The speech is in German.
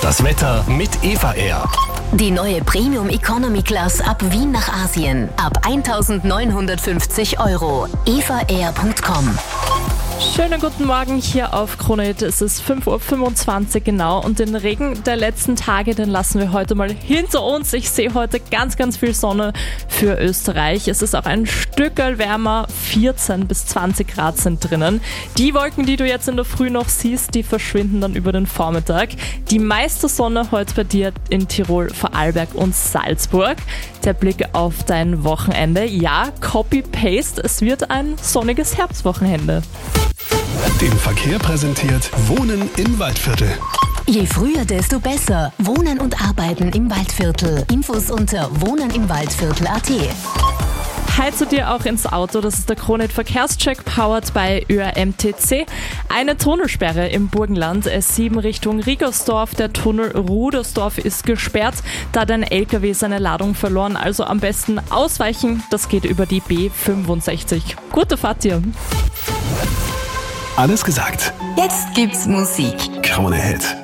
Das Wetter mit Eva Air. Die neue Premium Economy Class ab Wien nach Asien. Ab 1.950 €. evaair.com. Schönen guten Morgen hier auf Krone Hit. Es ist 5:25 Uhr genau und den Regen der letzten Tage, den lassen wir heute mal hinter uns. Ich sehe heute ganz, ganz viel Sonne für Österreich. Es ist auch ein Stückerl wärmer, 14 bis 20 Grad sind drinnen. Die Wolken, die du jetzt in der Früh noch siehst, die verschwinden dann über den Vormittag. Die meiste Sonne heute bei dir in Tirol, Vorarlberg und Salzburg. Der Blick auf dein Wochenende. Ja, Copy-Paste, es wird ein sonniges Herbstwochenende. Den Verkehr präsentiert Wohnen im Waldviertel. Je früher, desto besser. Wohnen und Arbeiten im Waldviertel. Infos unter wohnenimwaldviertel.at. Heiz du dir auch ins Auto, das ist der Krone Hit Verkehrscheck, powered by ÖRMTC. Eine Tunnelsperre im Burgenland, S7 Richtung Riegersdorf. Der Tunnel Rudersdorf ist gesperrt, da hat ein LKW seine Ladung verloren. Also am besten ausweichen, das geht über die B65. Gute Fahrt dir. Alles gesagt. Jetzt gibt's Musik. Krone Hit.